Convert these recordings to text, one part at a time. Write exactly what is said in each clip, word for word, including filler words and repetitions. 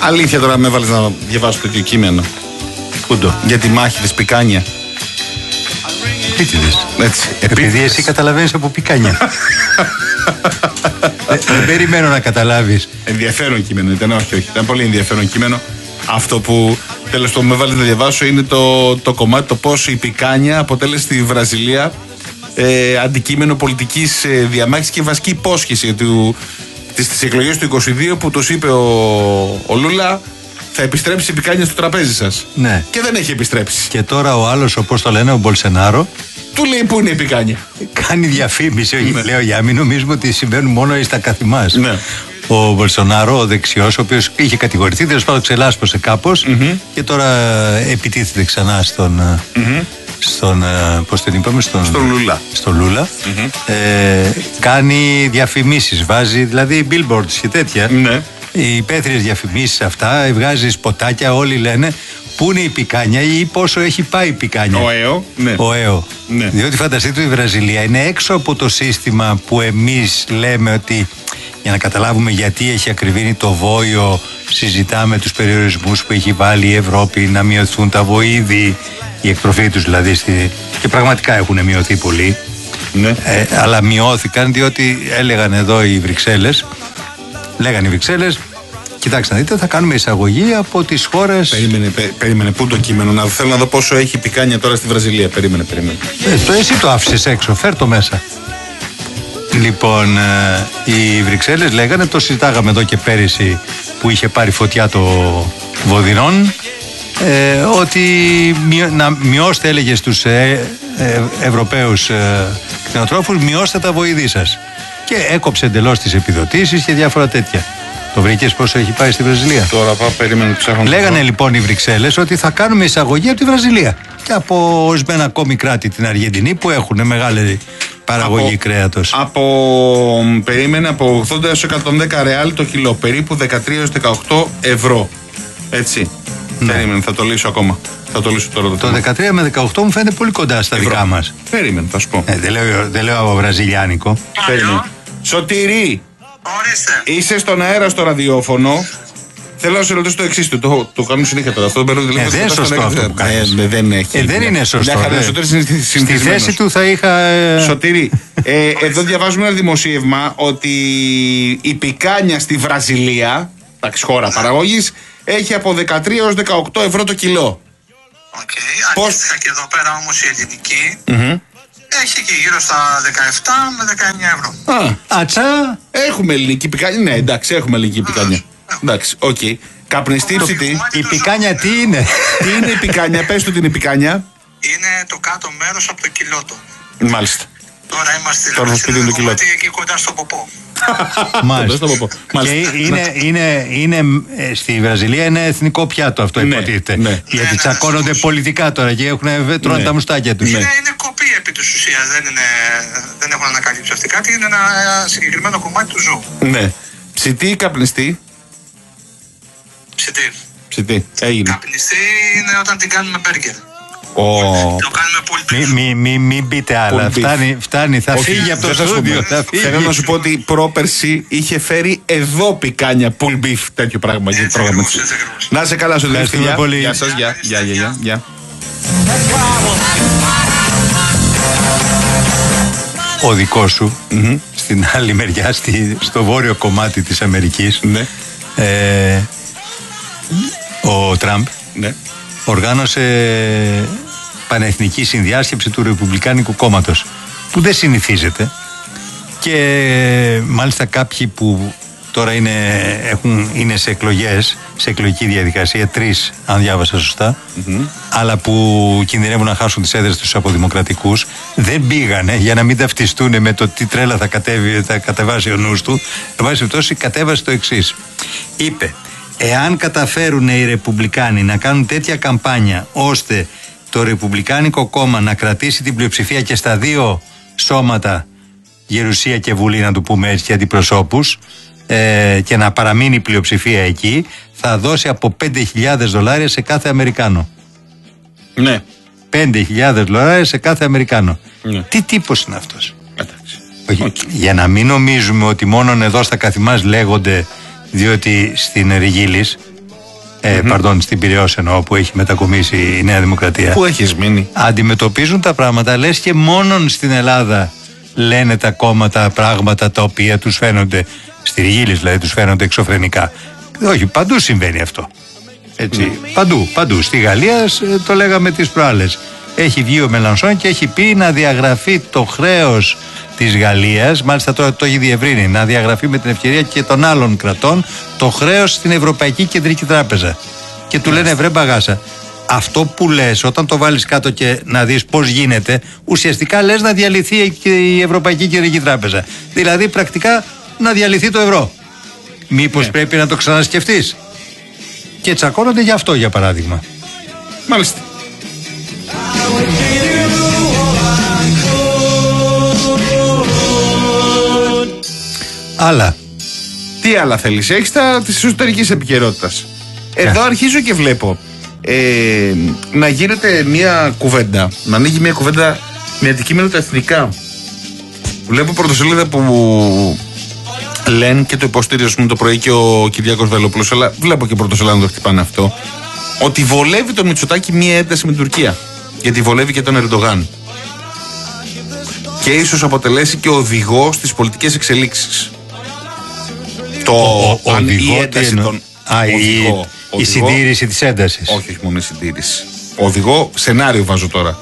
Αλήθεια τώρα με έβαλες να διαβάσω τέτοιο κείμενο. Πούντο. Για τη μάχη της Πικάνια. Επίτηδες. Έτσι. Επειδή εσύ καταλαβαίνεις από πικάνια. Δεν δε περιμένω να καταλάβεις. Ενδιαφέρον κείμενο ήταν, όχι, όχι. Ήταν πολύ ενδιαφέρον κείμενο. Αυτό που τέλος το με έβαλες να διαβάσω είναι το, το κομμάτι το πώς η Πικάνια αποτέλεσε στη Βραζιλία ε, αντικείμενο πολιτικής ε, διαμάχης και βασική υπόσχεση του, τις, τις εκλογές του είκοσι δύο που τους είπε ο, ο Λούλα θα επιστρέψει η Πικάνια στο τραπέζι σας. Ναι. Και δεν έχει επιστρέψει. Και τώρα ο άλλος, όπως το λένε, ο Μπολσενάρο, του λέει πού είναι η Πικάνια. κάνει διαφήμιση. Ναι. Λέω για μην νομίζουμε ότι συμβαίνουν μόνο στα καθημάς. Ναι. Ο Μπολσονάρο, ο δεξιός, ο οποίος είχε κατηγορηθεί, τέλος πάντων ξελάσπωσε κάπως mm-hmm. και τώρα επιτίθεται ξανά στον. Mm-hmm. Στον, πώς την είπαμε, στον, στον Λούλα, στον Λούλα. Mm-hmm. ε, κάνει διαφημίσεις, βάζει δηλαδή billboards και τέτοια. Ναι. Οι υπαίθριες διαφημίσεις αυτά, βγάζει σποτάκια, όλοι λένε πού είναι η Πικάνια ή πόσο έχει πάει η Πικάνια. Ο ΕΟ, ναι. Ο ΕΟ. Ναι. Διότι φανταστείτε, η Βραζιλία είναι έξω από το σύστημα που εμείς λέμε ότι, για να καταλάβουμε γιατί έχει ακριβήνει το βόλιο, συζητάμε τους περιορισμούς που έχει βάλει η Ευρώπη να μειωθούν τα βοήδη, η εκτροφή τους δηλαδή, στη... και πραγματικά έχουν μειωθεί πολύ. Ναι. Ε, αλλά μειώθηκαν διότι έλεγαν εδώ οι Βρυξέλλες, λέγανε οι Βρυξέλλες, κοιτάξτε να δείτε, θα κάνουμε εισαγωγή από τις χώρες. Περίμενε, πε, περίμενε, πού το κείμενο, να θέλω να δω πόσο έχει η Πικάνια τώρα στη Βραζιλία. Περίμενε, περίμενε. Ε, το εσύ το άφησες έξω, φέρ το μέσα. Λοιπόν, ε, οι Βρυξέλλες λέγανε, το συζητάγαμε εδώ και πέρυσι που είχε πάρει φωτιά το Βοδινόν, ε, ότι μειώ, να μειώστε, έλεγε στους ε, ε, Ευρωπαίους ε, κτηνοτρόφους, μειώστε τα βοηδή σας. Και έκοψε εντελώς τις επιδοτήσεις και διάφορα τέτοια. Το βρήκες πόσο έχει πάει στη Βραζιλία? Τώρα πάω, περίμενε, ψάχνω. Λέγανε λοιπόν οι Βρυξέλλες ότι θα κάνουμε εισαγωγή από τη Βραζιλία και από ορισμένα ακόμη κράτη, την Αργεντινή, που έχουν μεγάλη παραγωγή από, κρέατος. Από, περίμενε, από ογδόντα έως εκατόν δέκα ρεάλ το κιλό, περίπου δεκατρία έως δεκαοκτώ ευρώ. Έτσι. Ναι. Περίμενε, θα το λύσω ακόμα. Θα το λύσω τώρα το, το δεκατρία με δεκαοκτώ μου φαίνεται πολύ κοντά στα ευρώ. Δικά μας. Περίμενε, θα σου πω. Ε, δεν λέω, δεν λέω βραζιλιάνικο. Περίμενε. Σωτηρή, ορίστε. Είσαι στον αέρα στο ραδιόφωνο. Θέλω να σε ρωτήσω το εξής του. Το, το κάνω συνέχεια τώρα. Αυτό ε, δεν είναι σωστό αυτό που κάνεις. Ε, δεν έχει. Ε, δεν είναι σωστό. Δε. Στη θέση του θα είχα. Ε... Σωτήρη, ε, εδώ διαβάζουμε ένα δημοσίευμα ότι η Πικάνια στη Βραζιλία, εντάξει, χώρα παραγωγής, έχει από δεκατρία έως δεκαοκτώ ευρώ το κιλό. Οκ, okay. Πώς... αντίστοιχα και εδώ πέρα όμως η ελληνική mm-hmm. έχει και γύρω στα δεκαεπτά με δεκαεννιά ευρώ. Α, ατσά, έχουμε ελληνική Πικάνια. Ναι, εντάξει, έχουμε ελληνική Πικάνια. Εντάξει, οκ. Okay. Καπνιστή ψητή. Η Πικάνια τι είναι? Τι είναι η Πικάνια, πες του την η Πικάνια. Είναι το κάτω μέρος από το κιλότο. Μάλιστα. Τώρα είμαστε τώρα στην κομμάτι εκεί κοντά στο ποπό. Μάλιστα. Και είναι, είναι, είναι, στη Βραζιλία είναι εθνικό πιάτο αυτό, ναι, υποτίθεται. Ναι. Γιατί ναι, τσακώνονται ναι, πολιτικά τώρα και έχουν, τρώνε ναι, τα μουστάκια τους. Είναι, είναι κοπή επί της ουσίας. Δεν, είναι, δεν έχουν ανακαλύψει αυτή κάτι. Είναι ένα συγκεκριμένο κομμάτι του ζώου. Ναι. Ψητή ή καπνιστή? Ψητή. Ψητή. Έγινε. Καπνιστή είναι όταν την κάνουμε μπέργκερ. Oh. Το κάνουμε πολύ. Μην μη, μη, μη πείτε άλλα. Φτάνει, φτάνει, θα όχι, φύγει από το στούντιο. Θέλω να σου πω ότι πρόπερση είχε φέρει εδώ Πικάνια, pull beef, τέτοιο πράγμα. Έτσι, πρόγραμμα. Έτσι, έτσι, έτσι. Να σε καλά, σου ευχαριστούμε πολύ. Γεια σας, γεια, γεια, γεια, γεια. Ο δικός σου, mm-hmm. στην άλλη μεριά, στη, στο βόρειο κομμάτι της Αμερικής, ναι. ε, ο Τραμπ, ναι, οργάνωσε πανεθνική συνδιάσκεψη του Ρεπουμπλικάνικου κόμματος, που δεν συνηθίζεται, και μάλιστα κάποιοι που τώρα είναι, έχουν, είναι σε εκλογές, σε εκλογική διαδικασία, τρεις αν διάβασα σωστά, mm-hmm. αλλά που κινδυνεύουν να χάσουν τις έδρες τους από δημοκρατικούς, δεν πήγανε για να μην ταυτιστούν με το τι τρέλα θα, κατέβει, θα κατεβάσει ο νους του. Εν πάση περιπτώσει, κατέβασε το εξής. Είπε, εάν καταφέρουν οι Ρεπουμπλικάνοι να κάνουν τέτοια καμπάνια ώστε το Ρεπουμπλικάνικο κόμμα να κρατήσει την πλειοψηφία και στα δύο σώματα, Γερουσία και Βουλή, να του πούμε έτσι, αντιπροσώπους, ε, και να παραμείνει η πλειοψηφία εκεί, θα δώσει από πέντε χιλιάδες δολάρια σε κάθε Αμερικάνο. Ναι. πέντε χιλιάδες δολάρια σε κάθε Αμερικάνο. Ναι. Τι τύπος είναι αυτός? Εντάξει. Όχι, okay. Για να μην νομίζουμε ότι μόνον εδώ στα καθημάς λέγονται, διότι στην Ριγίλης ε, mm-hmm. pardon, στην Πειραιώς εννοώ, που έχει μετακομίσει η Νέα Δημοκρατία. Πού έχεις μείνει? Αντιμετωπίζουν τα πράγματα, λες και μόνον στην Ελλάδα λένε τα κόμματα πράγματα τα οποία τους φαίνονται, στηριγίλες δηλαδή, τους φαίνονται εξωφρενικά. Όχι, παντού συμβαίνει αυτό. Έτσι, mm. παντού, παντού. Στη Γαλλία το λέγαμε τις προάλλες. Έχει βγει ο Μελανσόν και έχει πει να διαγραφεί το χρέος της Γαλλίας, μάλιστα τώρα το έχει διευρύνει, να διαγραφεί με την ευκαιρία και των άλλων κρατών το χρέος στην Ευρωπαϊκή Κεντρική Τράπεζα. Και του λένε βρε μπαγάσα, αυτό που λες όταν το βάλεις κάτω και να δεις πώς γίνεται, ουσιαστικά λες να διαλυθεί και η Ευρωπαϊκή Κεντρική Τράπεζα. Δηλαδή πρακτικά να διαλυθεί το ευρώ. Μήπως yeah. πρέπει να το ξανασκεφτείς? Και τσακώνονται γι' αυτό, για παράδειγμα. Μάλιστα. Άλλα. Τι άλλα θέλεις? Έχεις τα της εσωτερικής επικαιρότητας. Εδώ yeah. αρχίζω και βλέπω ε, να γίνεται μια κουβέντα, να ανοίγει μια κουβέντα με αντικείμενο τα εθνικά. Βλέπω πρωτοσελίδα που λένε και το υποστήριζε το πρωί και ο Κυριάκος Βελόπουλος, αλλά βλέπω και πρωτοσελίδα να το χτυπάνε αυτό, ότι βολεύει τον Μητσοτάκη μια ένταση με την Τουρκία. Γιατί βολεύει και τον Ερντογάν. Και ίσως αποτελέσει και οδηγό στις πολιτικές εξελίξεις. Το ο, ο, αν οδηγό, η ένταση των. Α, οδηγό, η, οδηγό, η συντήρηση της έντασης. Όχι, όχι μόνο η συντήρηση. Οδηγό, σενάριο βάζω τώρα.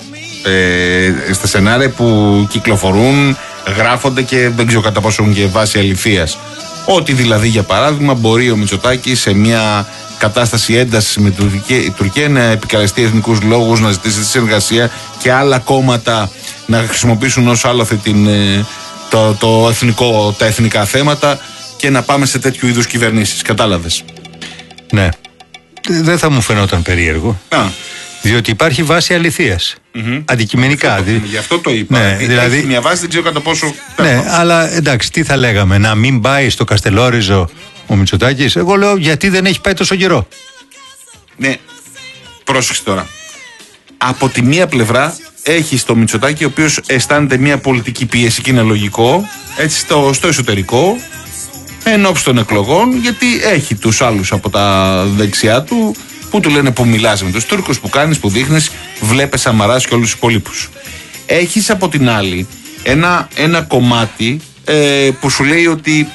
Ε, στα σενάρια που κυκλοφορούν, γράφονται και δεν ξέρω κατά πόσο έχουν και βάση αληθείας. Ότι δηλαδή, για παράδειγμα, μπορεί ο Μητσοτάκης σε μια κατάσταση έντασης με την Τουρκία, η Τουρκία να επικαλεστεί εθνικούς λόγους, να ζητήσει τη συνεργασία και άλλα κόμματα να χρησιμοποιήσουν ως άλοθη την, το, το εθνικό, τα εθνικά θέματα και να πάμε σε τέτοιου είδους κυβερνήσεις. Κατάλαβες? Ναι. Δεν θα μου φαινόταν περίεργο. Α. Διότι υπάρχει βάση αληθείας. Mm-hmm. Αντικειμενικά. Αυτό, δη... Γι' αυτό το είπα. Ναι, δηλαδή... Έχει μια βάση, δεν ξέρω κατά πόσο. Ναι, αλλά εντάξει, τι θα λέγαμε, να μην πάει στο Καστελόριζο ο Μητσοτάκης? Εγώ λέω γιατί δεν έχει πάει τόσο καιρό. Ναι, πρόσεξε τώρα. Από τη μία πλευρά έχει το Μητσοτάκη, ο οποίος αισθάνεται μια πολιτική πίεση και είναι λογικό, έτσι στο, στο εσωτερικό, ενώπιση των εκλογών, γιατί έχει τους άλλους από τα δεξιά του που του λένε που μιλάς με τους Τούρκους, που κάνεις, που δείχνεις, βλέπεις Σαμαράς και όλους τους υπολείπους. Έχεις από την άλλη ένα, ένα κομμάτι ε, που σου λέει ότι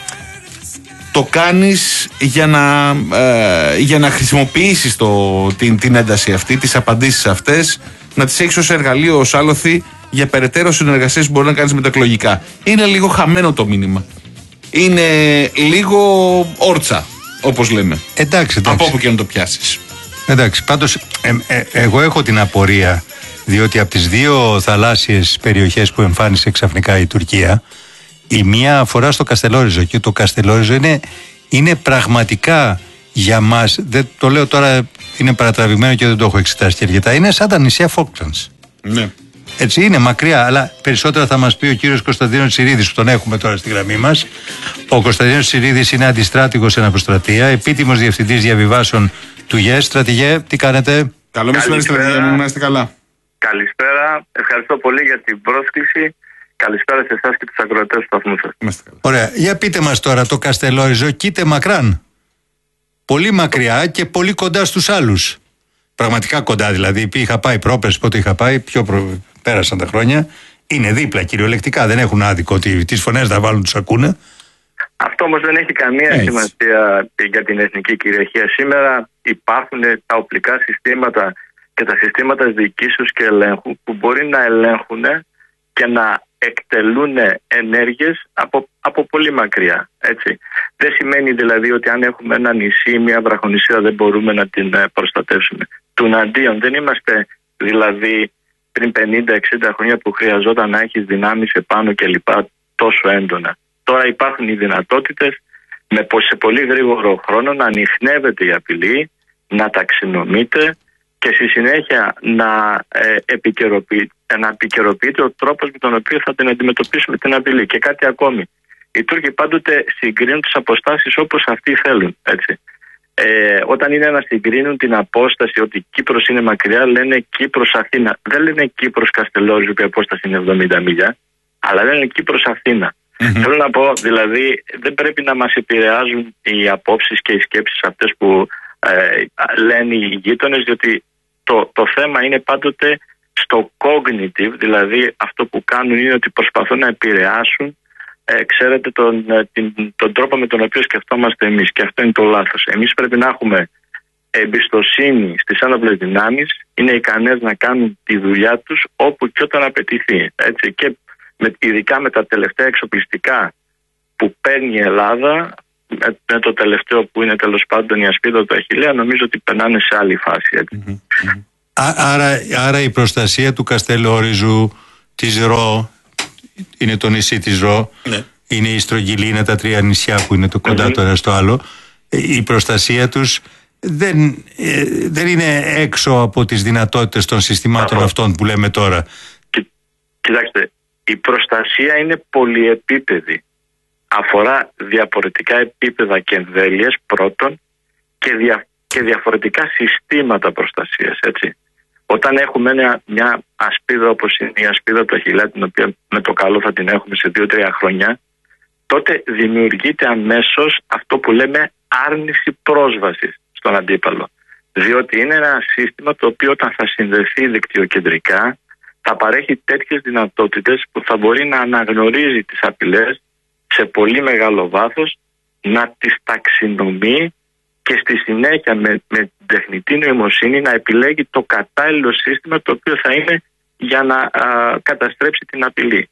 το κάνεις για να, ε, για να χρησιμοποιήσεις το, την, την ένταση αυτή, τις απαντήσεις αυτές, να τις έχεις ως εργαλείο, ως άλοθη για περαιτέρω συνεργασίες που μπορεί να κάνεις μετακλογικά. Είναι λίγο χαμένο το μήνυμα. Είναι λίγο όρτσα, όπως λέμε. Εντάξει, εντάξει. Από όπου και να το πιάσεις. Εντάξει, πάντως ε, ε, εγώ έχω την απορία, διότι από τις δύο θαλάσσιες περιοχές που εμφάνισε ξαφνικά η Τουρκία, η μία αφορά στο Καστελόριζο και το Καστελόριζο είναι, είναι πραγματικά για μας, δεν το λέω τώρα, είναι παρατραβηγμένο και δεν το έχω εξετάσει και αρκετά, είναι σαν τα νησιά Φόκλαντς. Ναι. Έτσι είναι μακριά, αλλά περισσότερα θα μας πει ο κύριος Κωνσταντίνος Τσιρίδης, που τον έχουμε τώρα στη γραμμή μας. Ο Κωνσταντίνος Τσιρίδης είναι αντιστράτηγος εν αποστρατεία, επίτιμος διευθυντής διαβιβάσεων του ΓΕΣ. Στρατηγέ, τι κάνετε? Καλό μεσημέρι, στρατηγέ μου, να είστε καλά. Καλησπέρα, ευχαριστώ πολύ για την πρόσκληση. Καλησπέρα σε εσάς και τους ακροατές του σταθμού σας. Ωραία, για πείτε μας τώρα, το Καστελόριζο κοίται μακράν. Πολύ μακριά και πολύ κοντά στους άλλους. Πραγματικά κοντά δηλαδή. Είχα πάει πρόπερς, πότε είχα πάει, πιο προ... πέρασαν τα χρόνια. Είναι δίπλα κυριολεκτικά. Δεν έχουν άδικο ότι τις φωνές θα βάλουν, τους ακούνε. Αυτό όμως δεν έχει καμία Έτσι. σημασία για την εθνική κυριαρχία. Σήμερα υπάρχουν τα οπλικά συστήματα και τα συστήματα διοικήσεως και ελέγχου που μπορεί να ελέγχουν και να εκτελούν ενέργειες από, από πολύ μακριά. Έτσι. Δεν σημαίνει δηλαδή ότι αν έχουμε ένα νησί, μια βραχονησία, δεν μπορούμε να την προστατεύσουμε. Τουναντίον δεν είμαστε δηλαδή πριν πενήντα εξήντα χρόνια που χρειαζόταν να έχεις δυνάμεις επάνω και λοιπά τόσο έντονα. Τώρα υπάρχουν οι δυνατότητες με σε πολύ γρήγορο χρόνο να ανιχνεύεται η απειλή, να ταξινομείται και στη συνέχεια να, ε, επικαιροποιείται, να επικαιροποιείται ο τρόπος με τον οποίο θα την αντιμετωπίσουμε την απειλή. Και κάτι ακόμη. Οι Τούρκοι πάντοτε συγκρίνουν τις αποστάσεις όπως αυτοί θέλουν. Έτσι. Ε, όταν είναι να συγκρίνουν την απόσταση ότι Κύπρος είναι μακριά, λένε Κύπρος-Αθήνα. Δεν λένε Κύπρος-Καστελόριζο που η απόσταση είναι εβδομήντα μίλια, αλλά λένε Κύπρος-Αθήνα. Mm-hmm. Θέλω να πω, δηλαδή, δεν πρέπει να μας επηρεάζουν οι απόψεις και οι σκέψεις αυτές που ε, λένε οι γείτονες, διότι το, το θέμα είναι πάντοτε στο cognitive, δηλαδή αυτό που κάνουν είναι ότι προσπαθούν να επηρεάσουν ε, ξέρετε τον, την, τον τρόπο με τον οποίο σκεφτόμαστε εμείς, και αυτό είναι το λάθος. Εμείς πρέπει να έχουμε εμπιστοσύνη στις ένοπλες δυνάμεις, είναι ικανές να κάνουν τη δουλειά τους όπου και όταν απαιτηθεί. Έτσι, και με, ειδικά με τα τελευταία εξοπλιστικά που παίρνει η Ελλάδα, με, με το τελευταίο που είναι τέλος πάντων η ασπίδα του Αχιλλέα, νομίζω ότι περνάνε σε άλλη φάση. Έτσι. Mm-hmm. Άρα, άρα η προστασία του Καστελόριζου, της Ρο, είναι το νησί της Ρο, ναι. είναι η Στρογγυλή, είναι τα τρία νησιά που είναι το κοντά mm-hmm. τώρα στο άλλο. Η προστασία τους δεν, ε, δεν είναι έξω από τις δυνατότητες των συστημάτων Αχα. αυτών που λέμε τώρα. Κι, κοιτάξτε, η προστασία είναι πολυεπίπεδη. Αφορά διαφορετικά επίπεδα και εμβέλειες πρώτον και, δια, και διαφορετικά συστήματα προστασίας, έτσι. Όταν έχουμε μια, μια ασπίδα όπως είναι η ασπίδα του Αχιλλέα, την οποία με το καλό θα την έχουμε σε δύο τρία χρόνια, τότε δημιουργείται αμέσως αυτό που λέμε άρνηση πρόσβασης στον αντίπαλο. Διότι είναι ένα σύστημα το οποίο όταν θα συνδεθεί δικτυοκεντρικά θα παρέχει τέτοιες δυνατότητες που θα μπορεί να αναγνωρίζει τις απειλές σε πολύ μεγάλο βάθος, να τις ταξινομεί και στη συνέχεια με, με τεχνητή νοημοσύνη να επιλέγει το κατάλληλο σύστημα το οποίο θα είναι για να α, καταστρέψει την απειλή.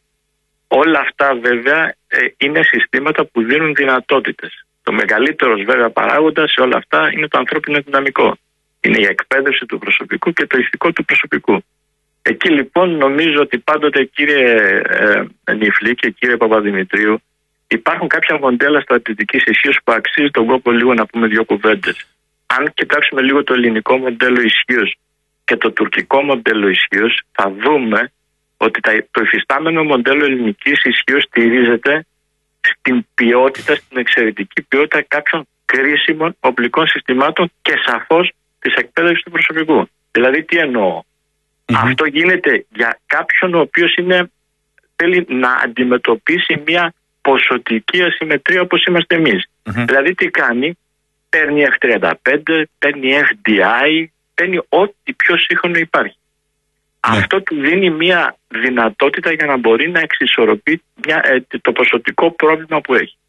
Όλα αυτά βέβαια ε, είναι συστήματα που δίνουν δυνατότητες. Το μεγαλύτερος βέβαια παράγοντα σε όλα αυτά είναι το ανθρώπινο δυναμικό. Είναι η εκπαίδευση του προσωπικού και το ηθικό του προσωπικού. Εκεί λοιπόν νομίζω ότι πάντοτε, κύριε ε, Νιφλή και κύριε Παπαδημητρίου, υπάρχουν κάποια μοντέλα στρατιωτικής ισχύως που αξίζει τον κόπο λίγο να πούμε δύο κουβέντες. Αν κοιτάξουμε λίγο το ελληνικό μοντέλο ισχύως και το τουρκικό μοντέλο ισχύως, θα δούμε ότι το υφιστάμενο μοντέλο ελληνικής ισχύως στηρίζεται στην ποιότητα, στην εξαιρετική ποιότητα κάποιων κρίσιμων οπλικών συστημάτων και σαφώς της εκπαίδευσης του προσωπικού. Δηλαδή τι εννοώ. Mm-hmm. Αυτό γίνεται για κάποιον ο οποίος είναι, θέλει να αντιμετωπίσει μια ποσοτική ασυμμετρία όπως είμαστε εμείς. Mm-hmm. Δηλαδή τι κάνει, παίρνει εφ τριάντα πέντε, παίρνει εφ ντι άι, παίρνει ό,τι πιο σύγχρονο υπάρχει. Mm-hmm. Αυτό του δίνει μια δυνατότητα για να μπορεί να εξισορροπεί μια, ε, το ποσοτικό πρόβλημα που έχει.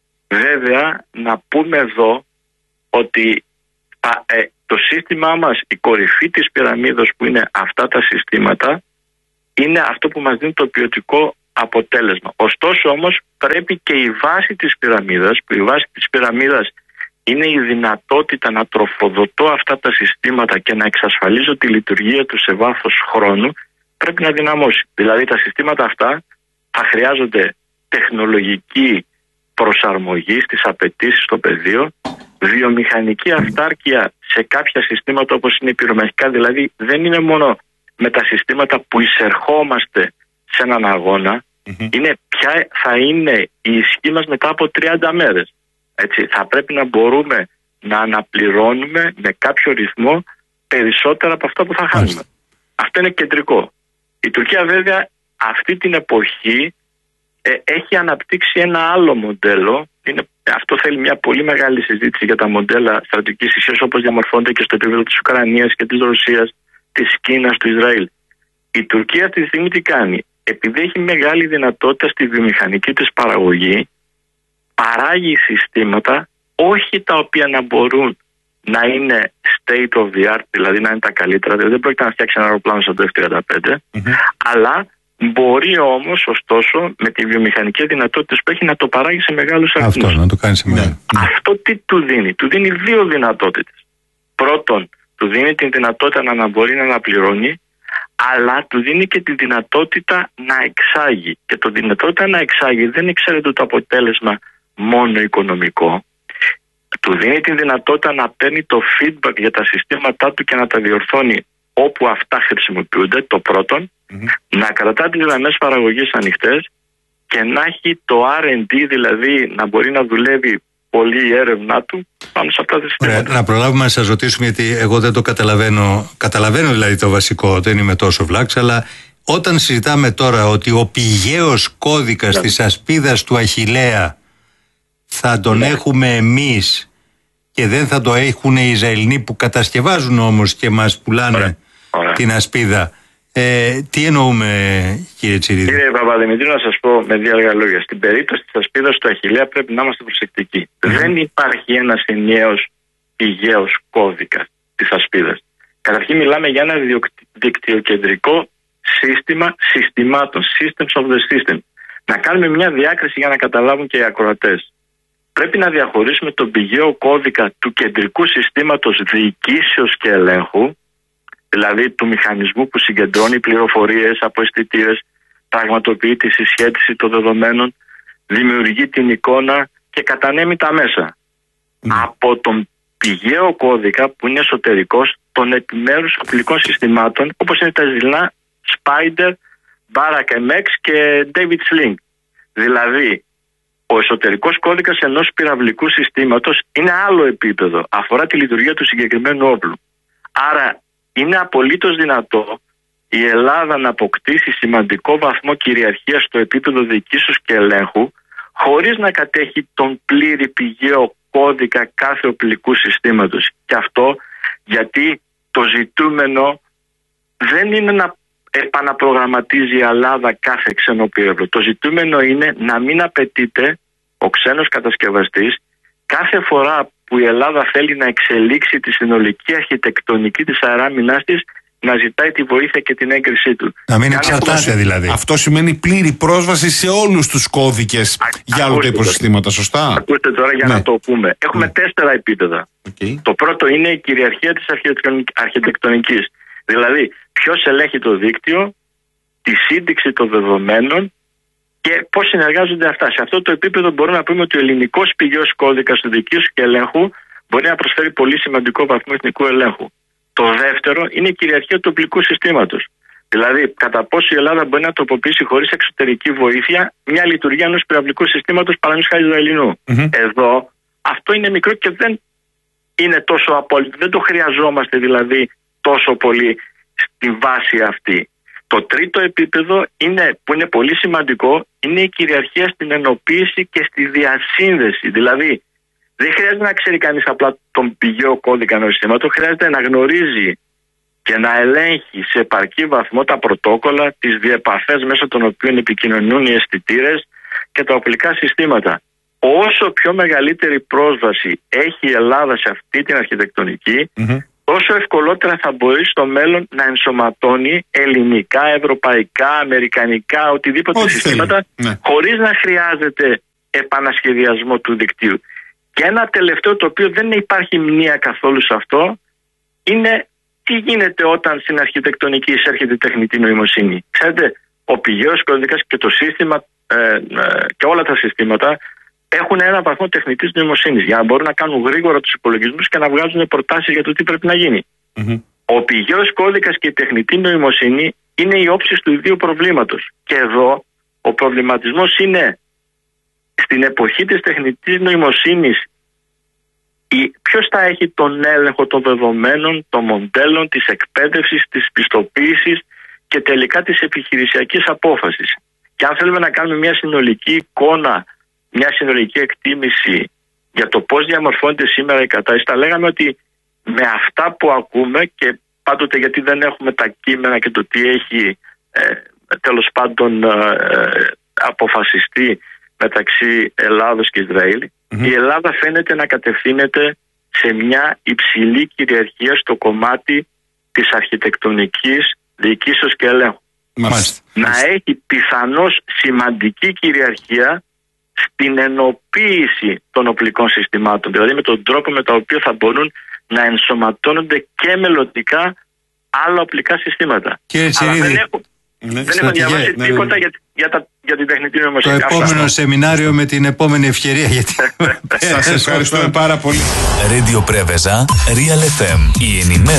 Βέβαια, να πούμε εδώ ότι α, ε, το σύστημά μας, η κορυφή της πυραμίδας που είναι αυτά τα συστήματα, είναι αυτό που μας δίνει το ποιοτικό αποτέλεσμα. Ωστόσο όμως πρέπει και η βάση της πυραμίδας, που η βάση της πυραμίδας είναι η δυνατότητα να τροφοδοτώ αυτά τα συστήματα και να εξασφαλίζω τη λειτουργία τους σε βάθος χρόνου, πρέπει να δυναμώσει. Δηλαδή τα συστήματα αυτά θα χρειάζονται τεχνολογική προσαρμογή στις απαιτήσεις στο πεδίο, βιομηχανική αυτάρκεια σε κάποια συστήματα όπως είναι οι πυρομαχικά, δηλαδή δεν είναι μόνο με τα συστήματα που εισερχόμαστε σε έναν αγώνα, mm-hmm. είναι ποια θα είναι η ισχύ μας μετά από τριάντα μέρες. Έτσι, θα πρέπει να μπορούμε να αναπληρώνουμε με κάποιο ρυθμό περισσότερα από αυτά που θα χάνουμε. Mm-hmm. Αυτό είναι κεντρικό. Η Τουρκία βέβαια αυτή την εποχή ε, έχει αναπτύξει ένα άλλο μοντέλο. Είναι, αυτό θέλει μια πολύ μεγάλη συζήτηση για τα μοντέλα στρατηγικής ισχύως όπως διαμορφώνται και στο επίπεδο της Ουκρανίας και της Ρωσίας, της Κίνας, του Ισραήλ. Η Τουρκία αυτή τη στιγμή τι κάνει? Επειδή έχει μεγάλη δυνατότητα στη βιομηχανική της παραγωγή, παράγει συστήματα όχι τα οποία να μπορούν να είναι state of the art, δηλαδή να είναι τα καλύτερα, δηλαδή δεν πρόκειται να φτιάξει ένα αεροπλάνο σαν το εφ τριάντα πέντε, mm-hmm. αλλά μπορεί όμως, ωστόσο, με τη βιομηχανική δυνατότητα που έχει να το παράγει σε μεγάλους αριθμούς. Αυτό, να το κάνει σε μεγάλους. Ναι. Αυτό τι του δίνει? Του δίνει δύο δυνατότητες. Πρώτον, του δίνει την δυνατότητα να μπορεί να αναπληρώνει, αλλά του δίνει και τη δυνατότητα να εξάγει. Και το δυνατότητα να εξάγει δεν εξαίρεται το αποτέλεσμα μόνο οικονομικό. Του δίνει τη δυνατότητα να παίρνει το feedback για τα συστήματά του και να τα διορθώνει όπου αυτά χρησιμοποιούνται, το πρώτον, mm-hmm. να κρατά τις γραμμές παραγωγής ανοιχτές και να έχει το αρ εντ ντι, δηλαδή να μπορεί να δουλεύει πολύ η έρευνά του πάνω σε αυτά τα συστήματα. Ωραία, να προλάβουμε να σας ρωτήσουμε, γιατί εγώ δεν το καταλαβαίνω. Καταλαβαίνω δηλαδή το βασικό, δεν είμαι τόσο βλάξ, αλλά όταν συζητάμε τώρα ότι ο πηγαίος κώδικας yeah. της ασπίδας του Αχιλλέα θα τον yeah. έχουμε εμείς και δεν θα το έχουν οι Ισραηλινοί που κατασκευάζουν όμως και μας πουλάνε Ωραία. Ωραία. την ασπίδα. Ε, τι εννοούμε, κύριε Τσιρίδη? Κύριε Παπαδημητρίου, να σας πω με δύο λίγα λόγια. Στην περίπτωση της ασπίδας του Αχιλλέα πρέπει να είμαστε προσεκτικοί. Mm. Δεν υπάρχει ένας ενιαίος πηγαίος κώδικας της ασπίδας. Καταρχήν μιλάμε για ένα δικτυοκεντρικό σύστημα συστημάτων, systems of the system. Να κάνουμε μια διάκριση για να καταλάβουν και οι ακροατές. Πρέπει να διαχωρίσουμε τον πηγαίο κώδικα του κεντρικού συστήματος διοικήσεως και ελέγχου, δηλαδή του μηχανισμού που συγκεντρώνει πληροφορίες από αισθητήρες, πραγματοποιεί τη συσχέτιση των δεδομένων, δημιουργεί την εικόνα και κατανέμει τα μέσα. Mm. Από τον πηγαίο κώδικα που είναι εσωτερικός των επιμέρους οπλικών συστημάτων, όπως είναι τα ζηλά Spider, Barak εμ εξ και David Sling. Δηλαδή, ο εσωτερικός κώδικας ενός πυραυλικού συστήματος είναι άλλο επίπεδο, αφορά τη λειτουργία του συγκεκριμένου όπλου. Άρα, είναι απολύτως δυνατό η Ελλάδα να αποκτήσει σημαντικό βαθμό κυριαρχίας στο επίπεδο διοικήσεως και ελέγχου, χωρίς να κατέχει τον πλήρη πηγαίο κώδικα κάθε οπλικού συστήματος. Και αυτό γιατί το ζητούμενο δεν είναι να επαναπρογραμματίζει η Ελλάδα κάθε ξένο πύραυλο. Το ζητούμενο είναι να μην απαιτείται ο ξένος κατασκευαστής κάθε φορά που η Ελλάδα θέλει να εξελίξει τη συνολική αρχιτεκτονική της αεράμινάς της να ζητάει τη βοήθεια και την έγκρισή του. Να μην εξαρτάται δηλαδή. Αυτό σημαίνει πλήρη πρόσβαση σε όλους τους κώδικες Α, για όλα τα υποσυστήματα, σωστά? Ακούστε τώρα για ναι. να το πούμε. Έχουμε ναι. τέσσερα επίπεδα. Okay. Το πρώτο είναι η κυριαρχία της αρχιτεκτονικής. Δηλαδή, ποιος ελέγχει το δίκτυο, τη σύνδεξη των δεδομένων και πώς συνεργάζονται αυτά. Σε αυτό το επίπεδο μπορούμε να πούμε ότι ο ελληνικός πηγαίος κώδικας του διοικήσεως και ελέγχου μπορεί να προσφέρει πολύ σημαντικό βαθμό εθνικού ελέγχου. Το δεύτερο είναι η κυριαρχία του οπλικού συστήματος. Δηλαδή, κατά πόσο η Ελλάδα μπορεί να τροποποιήσει χωρίς εξωτερική βοήθεια μια λειτουργία ενός πυραυλικού συστήματος παραδείγματος χάρη Ισραηλινού. Mm-hmm. Εδώ αυτό είναι μικρό και δεν είναι τόσο απόλυτο. Δεν το χρειαζόμαστε δηλαδή τόσο πολύ στη βάση αυτή. Το τρίτο επίπεδο είναι, που είναι πολύ σημαντικό, είναι η κυριαρχία στην ενοποίηση και στη διασύνδεση. Δηλαδή, δεν χρειάζεται να ξέρει κανείς απλά τον πηγαίο κώδικα ενός συστήματος, χρειάζεται να γνωρίζει και να ελέγχει σε επαρκή βαθμό τα πρωτόκολλα, τις διεπαφές μέσω των οποίων επικοινωνούν οι αισθητήρες και τα οπλικά συστήματα. Όσο πιο μεγαλύτερη πρόσβαση έχει η Ελλάδα σε αυτή την αρχιτεκτονική, mm-hmm. τόσο ευκολότερα θα μπορεί στο μέλλον να ενσωματώνει ελληνικά, ευρωπαϊκά, αμερικανικά, οτιδήποτε Ό, συστήματα, ναι. χωρίς να χρειάζεται επανασχεδιασμό του δικτύου. Και ένα τελευταίο, το οποίο δεν υπάρχει μνήα καθόλου σε αυτό, είναι τι γίνεται όταν στην αρχιτεκτονική εισέρχεται η τεχνητή νοημοσύνη. Ξέρετε, ο πηγαίος κώδικας και το σύστημα ε, ε, και όλα τα συστήματα έχουν ένα βαθμό τεχνητής νοημοσύνης για να μπορούν να κάνουν γρήγορα τους υπολογισμούς και να βγάζουν προτάσεις για το τι πρέπει να γίνει. Mm-hmm. Ο πηγαίος κώδικας και η τεχνητή νοημοσύνη είναι οι όψεις του ιδίου προβλήματος. Και εδώ ο προβληματισμός είναι στην εποχή της τεχνητής νοημοσύνης ποιος θα έχει τον έλεγχο των δεδομένων, των μοντέλων, της εκπαίδευσης, της πιστοποίησης και τελικά της επιχειρησιακής απόφασης. Και αν θέλουμε να κάνουμε μια συνολική εικόνα, μια συνολική εκτίμηση για το πώς διαμορφώνεται σήμερα η κατάσταση, θα λέγαμε ότι με αυτά που ακούμε και πάντοτε γιατί δεν έχουμε τα κείμενα και το τι έχει ε, τέλος πάντων ε, αποφασιστεί μεταξύ Ελλάδος και Ισραήλ, mm-hmm. η Ελλάδα φαίνεται να κατευθύνεται σε μια υψηλή κυριαρχία στο κομμάτι της αρχιτεκτονικής διοικήσεως και ελέγχου. Μάλιστα. Να έχει πιθανώς σημαντική κυριαρχία στην ενοποίηση των οπλικών συστημάτων, δηλαδή με τον τρόπο με τον οποίο θα μπορούν να ενσωματώνονται και μελλοντικά άλλα οπλικά συστήματα. Κύριε Τσιρίδη, δεν έχω, ναι, δεν έχω διαβάσει ναι, τίποτα ναι. για, για, τα, για την τεχνητή νοημοσύνη. Το επόμενο Αυτά. σεμινάριο με την επόμενη ευκαιρία. Γιατί... Σας ευχαριστούμε πάρα πολύ. Radio Preveza, Real εφ εμ, η ενημέρωση.